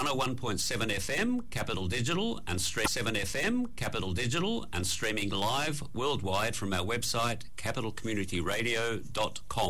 101.7 FM, Capital Digital, and 7 FM, Capital Digital, and streaming live worldwide from our website, capitalcommunityradio.com.